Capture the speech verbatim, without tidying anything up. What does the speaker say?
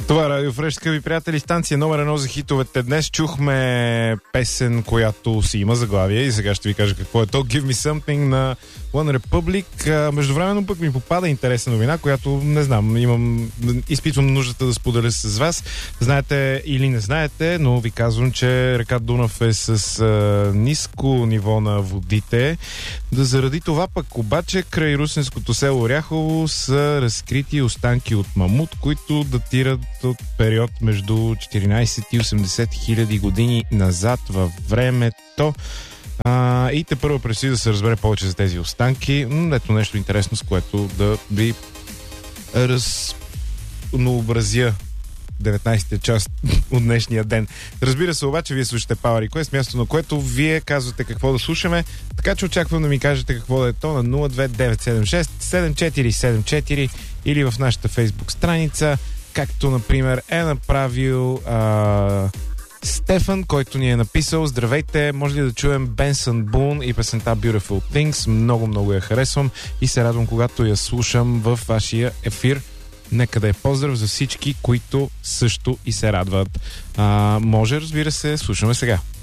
Това е Радио Фреш, скъпи приятели, станция номер едно за хитовете. Днес чухме песен, която си има заглавие и сега ще ви кажа какво е то. Give Me Something на One Republic. Междувременно пък ми попада интересна новина, която не знам, имам, изпитвам нуждата да споделя с вас. Знаете или не знаете, но ви казвам, че река Дунав е с а, ниско ниво на водите. Да заради това пък обаче край русенското село Оряхово са разкрити останки от мамут, които датират от период между четиринайсет и осемдесет хиляди години назад във времето. А, и те първо предстои да се разбере повече за тези останки. М, ето нещо интересно, с което да ви разнообразя деветнайсета част от днешния ден. Разбира се, обаче, вие слушате Power Request, място на което вие казвате какво да слушаме, така че очаквам да ми кажете какво да е то на нула две девет седем шест седем четири седем четири или в нашата фейсбук страница, както, например, е направил а, Стефан, който ни е написал: здравейте, може ли да чуем Бенсън Бун и песента Beautiful Things? Много, много я харесвам и се радвам, когато я слушам в вашия ефир. Нека да е поздрав за всички, които също и се радват. А, може, разбира се, слушаме сега.